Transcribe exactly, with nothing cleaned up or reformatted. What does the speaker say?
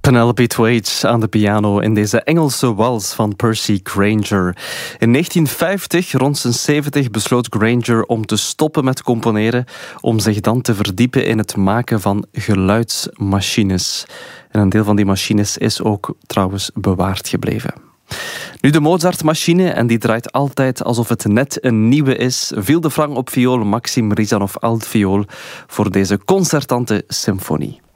Penelope Thwaites aan de piano in deze Engelse wals van Percy Grainger. In negentien vijftig, rond zijn zeventig, besloot Grainger om te stoppen met componeren, om zich dan te verdiepen in het maken van geluidsmachines. En een deel van die machines is ook trouwens bewaard gebleven. Nu de Mozart-machine, en die draait altijd alsof het net een nieuwe is, viel de frank op viool Maxim Rizanov altviool voor deze concertante symfonie.